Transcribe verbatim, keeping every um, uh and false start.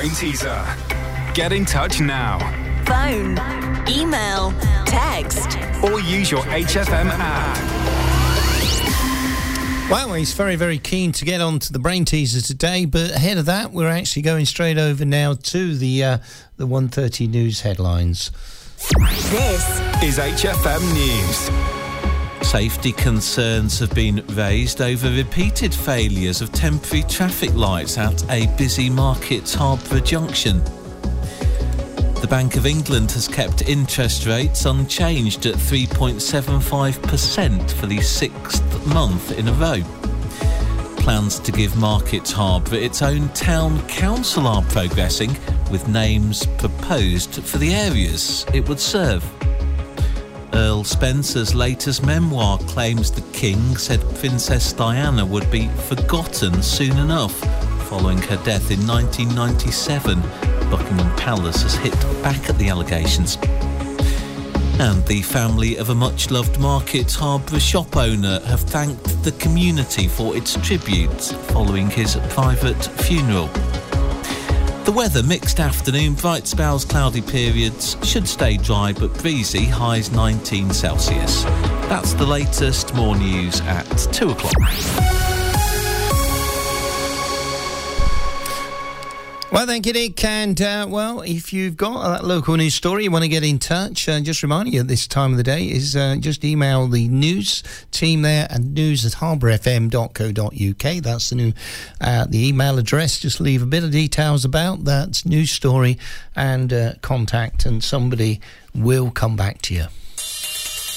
Brain Teaser. Get in touch now. Phone, email, text, or use your H F M app. Well, he's very, very keen to get on to the Brain Teaser today, but ahead of that, we're actually going straight over now to the uh, the one thirty news headlines. This is H F M News. Safety concerns have been raised over repeated failures of temporary traffic lights at a busy Market Harborough junction. The Bank of England has kept interest rates unchanged at three point seven five percent for the sixth month in a row. Plans to give Market Harborough its own town council are progressing, with names proposed for the areas it would serve. Earl Spencer's latest memoir claims the King said Princess Diana would be forgotten soon enough following her death in nineteen ninety-seven. Buckingham Palace has hit back at the allegations. And the family of a much-loved Market Harborough shop owner have thanked the community for its tribute following his private funeral. The weather, mixed afternoon, bright spells, cloudy periods, should stay dry but breezy, highs nineteen Celsius. That's the latest, more news at two o'clock. Well, thank you, Nick. And, uh, well, if you've got that local news story, you want to get in touch, uh, just reminding you at this time of the day is uh, just email the news team there at news at harbour f m dot co dot u k. That's the new uh, the email address. Just leave a bit of details about that news story and uh, contact, and somebody will come back to you.